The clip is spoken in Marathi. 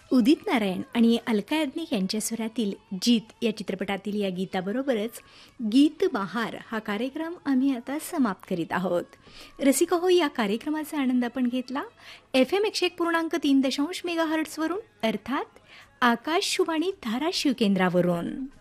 उदित नारायण आणि अलका याज्ञिक यांच्या स्वरातील जीत या चित्रपटातील या गीताबरोबरच गीत बहार हा कार्यक्रम आम्ही आता समाप्त करीत आहोत. रसिक हो, या कार्यक्रमाचा आनंद आपण घेतला FM 101.3 मेगाहर्ट्झवरून, अर्थात आकाशवाणी धाराशिव केंद्रावरून.